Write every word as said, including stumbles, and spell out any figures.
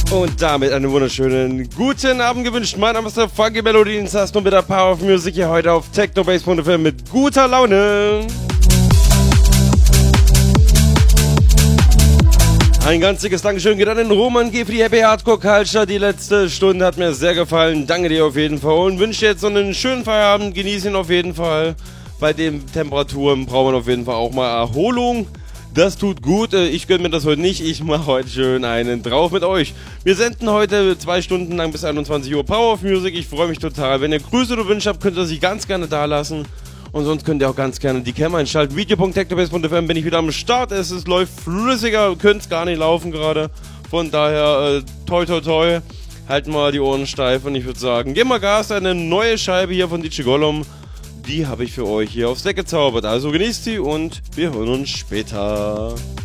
Und damit einen wunderschönen guten Abend gewünscht. Mein Name ist der Funky Melody und das nur mit der Power of Music hier heute auf technobase punkt f m mit guter Laune. Ein ganz dickes Dankeschön geht an den Roman G für die Happy Hardcore Culture. Die letzte Stunde hat mir sehr gefallen. Danke dir auf jeden Fall und wünsche dir jetzt so einen schönen Feierabend. Genieß ihn auf jeden Fall. Bei den Temperaturen braucht man auf jeden Fall auch mal Erholung. Das tut gut, ich gönne mir das heute nicht, ich mache heute schön einen drauf mit euch. Wir senden heute zwei Stunden lang bis einundzwanzig Uhr Power of Music, ich freue mich total. Wenn ihr Grüße oder Wünsche habt, könnt ihr sie ganz gerne da lassen. Und sonst könnt ihr auch ganz gerne die Cam einschalten. video punkt technobase punkt f m bin ich wieder am Start, es ist, läuft flüssiger, könnt es gar nicht laufen gerade. Von daher, äh, toi toi toi, halten mal die Ohren steif und ich würde sagen, gehen wir Gas, eine neue Scheibe hier von D J Gollum. Die habe ich für euch hier aufs Deck gezaubert. Also genießt sie und wir hören uns später.